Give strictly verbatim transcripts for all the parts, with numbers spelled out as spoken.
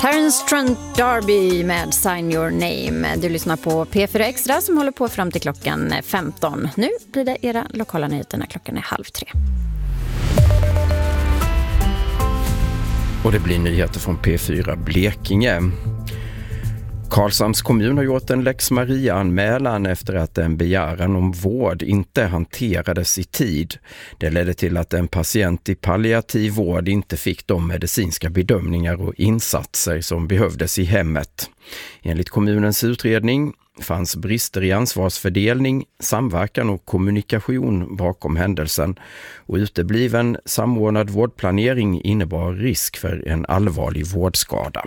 Terence Trent D'Arby med Sign Your Name. Du lyssnar på P fyra Extra som håller på fram till klockan femton. Nu blir det era lokala nyheter när klockan är halv tre. Och det blir nyheter från P fyra Blekinge. Karlshamns kommun har gjort en Lex Maria-anmälan efter att en begäran om vård inte hanterades i tid. Det ledde till att en patient i palliativ vård inte fick de medicinska bedömningar och insatser som behövdes i hemmet. Enligt kommunens utredning fanns brister i ansvarsfördelning, samverkan och kommunikation bakom händelsen, och utebliven samordnad vårdplanering innebar risk för en allvarlig vårdskada.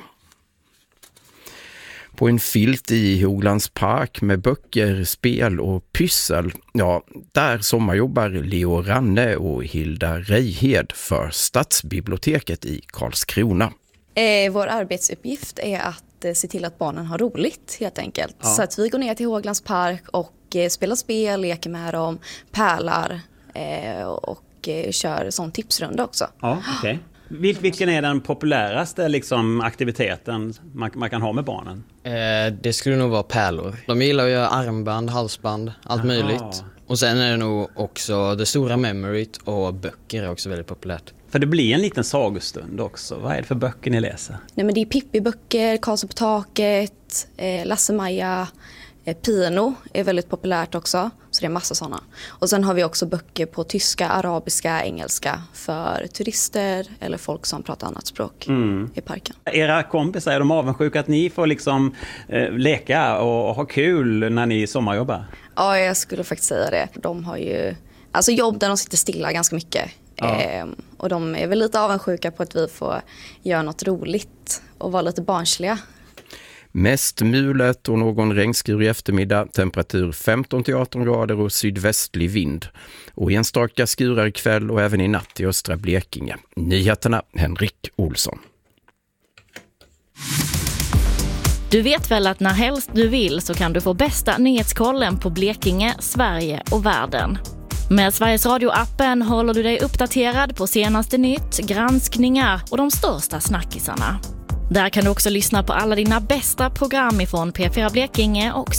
På en filt i Hoglands park med böcker, spel och pyssel, ja, där sommarjobbar Leo Ranne och Hilda Reihed för Stadsbiblioteket i Karlskrona. Eh, vår arbetsuppgift är att eh, se till att barnen har roligt helt enkelt. Ja. Så att vi går ner till Hoglands park och eh, spelar spel, leker med dem, pärlar eh, och eh, kör sån tipsrunda också. Ja, okej. Okay. Vil- vilken är den populäraste liksom, aktiviteten man, man kan ha med barnen? Eh, det skulle nog vara pärlor. De gillar att göra armband, halsband, allt Aha. möjligt. Och sen är det nog också det stora memoryt, och böcker är också väldigt populärt. För det blir en liten sagostund också. Vad är det för böcker ni läser? Nej, men det är Pippi-böcker, Karlsson på taket, eh, Lasse-Maja, eh, Pino är väldigt populärt också. Så det är massa sådana. Och sen har vi också böcker på tyska, arabiska, engelska för turister eller folk som pratar annat språk mm. i parken. Era kompisar, är de avundsjuka att ni får liksom eh, leka och ha kul när ni sommarjobbar? Ja, jag skulle faktiskt säga det. De har ju alltså jobb där de sitter stilla ganska mycket. Ja. Eh, och de är väl lite avundsjuka på att vi får göra något roligt och vara lite barnsliga. Mest mulet och någon regnskur i eftermiddag, temperatur femton till arton grader och sydvästlig vind. Och enstaka skurar ikväll och även i natt i östra Blekinge. Nyheterna, Henrik Olsson. Du vet väl att när helst du vill så kan du få bästa nyhetskollen på Blekinge, Sverige och världen. Med Sveriges Radio-appen håller du dig uppdaterad på senaste nytt, granskningar och de största snackisarna. Där kan du också lyssna på alla dina bästa program ifrån P fyra Blekinge och